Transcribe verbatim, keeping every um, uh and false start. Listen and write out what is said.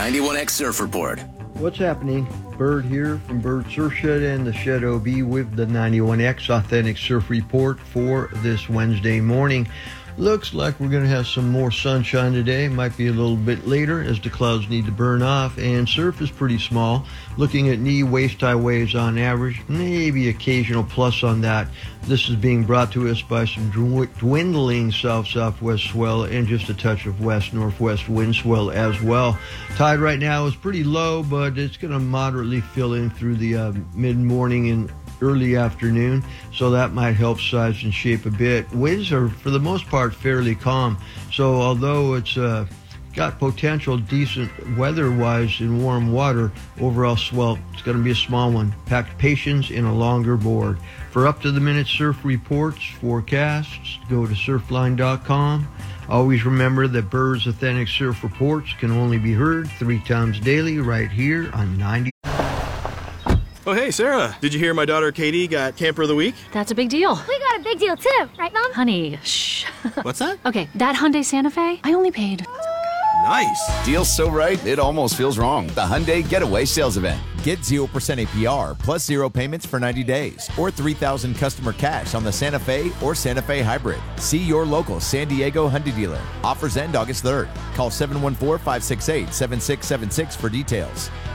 ninety-one X Surf Report. What's happening? Bird here from Bird Surf Shed and the Shed O B with the ninety-one X Authentic Surf Report for this Wednesday morning. Looks like we're going to have some more sunshine today. Might be a little bit later as the clouds need to burn off, and surf is pretty small. Looking at knee waist-high waves on average, maybe occasional plus on that. This is being brought to us by some dwindling south-southwest swell and just a touch of west-northwest wind swell as well. Tide right now is pretty low, but it's going to moderately fill in through the uh, mid-morning and early afternoon, so that might help size and shape a bit. Winds are, for the most part, fairly calm. So although it's uh, got potential decent weather-wise in warm water, overall swell, it's going to be a small one. Pack patience in a longer board. For up-to-the-minute surf reports, forecasts, go to surfline dot com. Always remember that Bird's Authentic Surf Reports can only be heard three times daily right here on ninety. Oh, hey, Sarah. Did you hear my daughter Katie got Camper of the Week? That's a big deal. We got a big deal, too. Right, Mom? Honey, shh. What's that? Okay, that Hyundai Santa Fe, I only paid... Nice. Deal so right, it almost feels wrong. The Hyundai Getaway Sales Event. Get zero percent A P R plus zero payments for ninety days or three thousand customer cash on the Santa Fe or Santa Fe Hybrid. See your local San Diego Hyundai dealer. Offers end August third. Call seven one four, five six eight, seven six seven six for details.